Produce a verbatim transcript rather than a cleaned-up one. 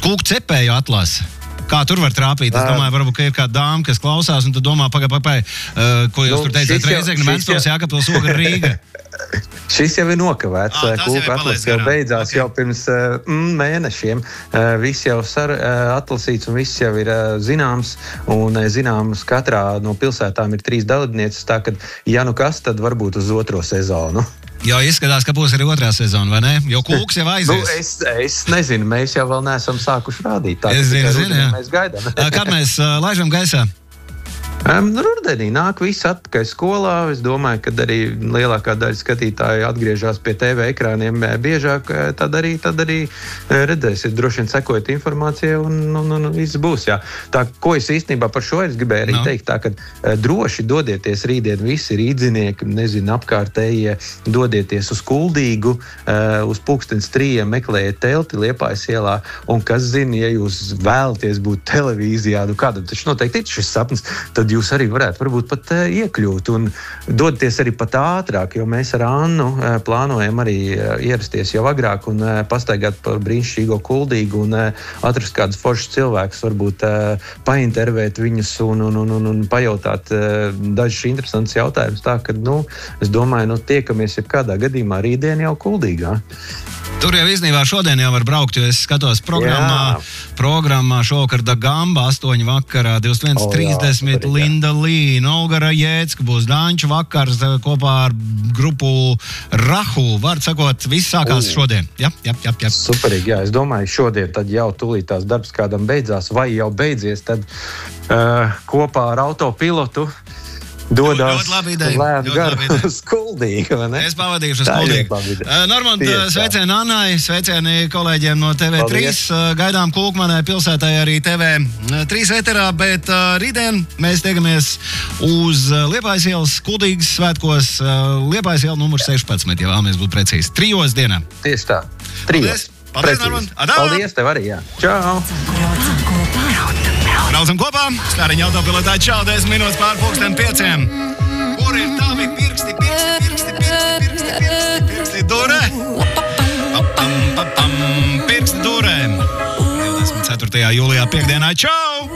Kūku cepēju atlasi. Kā tur var trāpīt? Es domāju, varbūt, ka ir kāda dāma, kas klausās, un tu domā, pagai, pagai, uh, ko jūs nu, tur teicāt, Reizekne, Ventspils, Jākapils, Oga, Rīga. Šis jau ir nokavēts. Ah, Kūku atlases jau beidzās okay. jau pirms uh, mm, mēnešiem. Uh, viss jau sar, uh, atlasīts un viss jau ir uh, zināms. Un uh, zināms, katrā no pilsētām ir trīs dalībnieces, tā ka, ja nu kas, tad varbūt uz otro sezonu. Jo izskatās, ka būs arī otrā sezona, vai ne? Jo Kūks jau aizies. nu, es, es nezinu, mēs jau vēl neesam sākuši rādīt. Tā, es zinu, zinu, jā. Mēs gaidām. Kad mēs uh, laižam gaisā? Um, rudenī nāk visi atpakaļ skolā. Es domāju, ka arī lielākā daļa skatītāju atgriežas pie T V ekrāniem biežāk. Tad arī, tad arī redzēsiet, droši vien sekojot informācijai un, un, un viss būs. Jā. Tā, ko es īstenībā par šo es gribēju arī no. teikt, tā, ka uh, droši dodieties rītdien visi rīdzinieki, nezinu, apkārtējie, dodieties uz Kuldīgu, uh, uz pulkstens trījiem, meklējiet telti Liepājas ielā. Un kas zina, ja jūs vēlaties būt televīzijā, nu kādam taču noteikti ir šis sapnis, tad jūs arī varētu varbūt pat uh, iekļūt un dodaties arī pat ātrāk, jo mēs ar Annu uh, plānojam arī uh, ierasties jau agrāk un uh, pastaigāt par brīnišķīgo Kuldīgu un uh, atrast kādus foršus cilvēkus, varbūt uh, paintervēt viņus un, un, un, un, un pajautāt uh, dažus interesantus jautājumus. Tā, ka, nu, es domāju, nu, tiekamies jebkādā gadījumā rītdien jau Kuldīgā. Tur jau iznībā šodien jau var braukt, jo es skatos programmā, programmā šovakar Da Gamba, astoņi vakarā, divdesmit viens trīsdesmit, oh, Linda Līna, Olga Rajēcka, būs Danču vakars kopā ar grupu Rahu. Var sakot, viss sākās uh. šodien. Jā, jā, jā, jā. Superīgi, jā. Es domāju, šodien tad jau tūlīt tās darbs kādam beidzās, vai jau beidzies, tad uh, kopā ar autopilotu dodās lēt garu uz Kuldīgu, vai ne? Es pavadīšu uz Kuldīgu. Uh, Normand, sveicieni Annai, sveicieni kolēģiem no T V trīs. Uh, gaidām Kūkmanai pilsētai arī T V trīs eterā, bet uh, rītdien mēs tiekamies uz Liepājas ielas Kuldīgas svētkos. Uh, Liepājas iela numurs sešpadsmit, ja vēlamies būt precīzi. Trijos dienā. Tieši tā. Trijos. Paldies, Normand. Paldies tev arī, jā. Čau. Braucam kopā, Stāriņa autopilotā, čau, desmit minūtes pār pulksten pieciem. Kur ir tavi pirksti, pirksti, pirksti, pirksti, pirksti, pirksti, pirksti, durē? Papam, papam, pirksti durē. divdesmit ceturtajā jūlijā piekdienā, čau!